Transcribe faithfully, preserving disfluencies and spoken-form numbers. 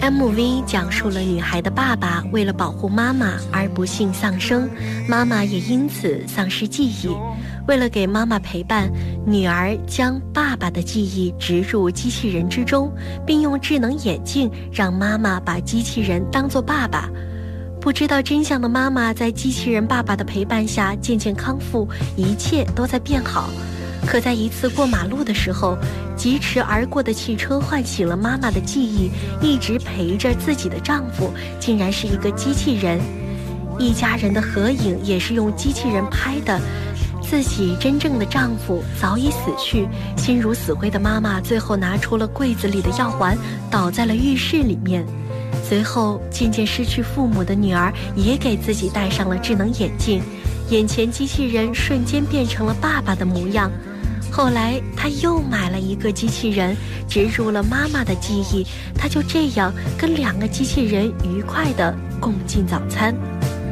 M V 讲述了女孩的爸爸为了保护妈妈而不幸丧生，妈妈也因此丧失记忆。为了给妈妈陪伴，女儿将爸爸的记忆植入机器人之中，并用智能眼镜让妈妈把机器人当作爸爸。不知道真相的妈妈在机器人爸爸的陪伴下渐渐康复，一切都在变好。可在一次过马路的时候，疾驰而过的汽车唤醒了妈妈的记忆，一直陪着自己的丈夫竟然是一个机器人。一家人的合影也是用机器人拍的，自己真正的丈夫早已死去，心如死灰的妈妈最后拿出了柜子里的药环，倒在了浴室里面。随后渐渐失去父母的女儿也给自己戴上了智能眼镜，眼前机器人瞬间变成了爸爸的模样。后来他又买了一个机器人，植入了妈妈的记忆，他就这样跟两个机器人愉快地共进早餐。